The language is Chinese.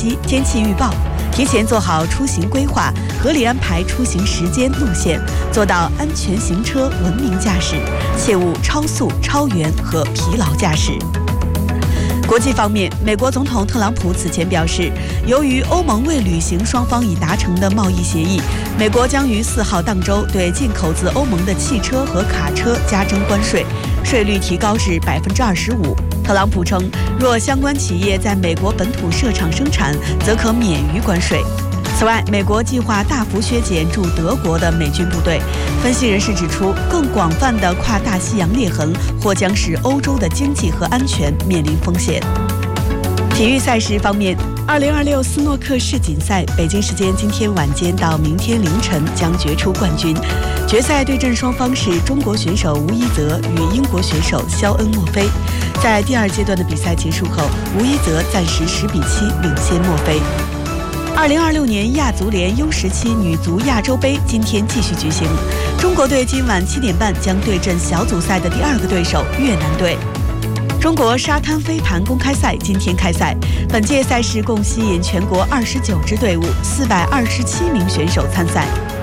息、天气预报，提前做好出行规划，合理安排出行时间路线，做到安全行车、文明驾驶，切勿超速、超员和疲劳驾驶。国际方面，美国总统特朗普此前表示，由于欧盟未履行双方已达成的贸易协议，美国将于4号当周对进口自欧盟的汽车和卡车加征关税，税率提高至25%。特朗普称，若相关企业在美国本土设厂生产，则可免于关税。此外，美国计划大幅削减驻德国的美军部队。分析人士指出，更广泛的跨大西洋裂痕或将使欧洲的经济和安全面临风险。体育赛事方面，2026斯诺克世锦赛，北京时间今天晚间到明天凌晨将决出冠军。决赛对阵双方是中国选手吴一泽与英国选手肖恩·莫菲。在第2阶段的比赛结束后，吴一泽暂时10比7领先莫菲。2026年亚足联 U17 女足亚洲杯今天继续举行，中国队今晚7点半将对阵小组赛的第2个对手越南队。中国沙滩飞盘公开赛今天开赛，本届赛事共吸引全国29支队伍、427名选手参赛。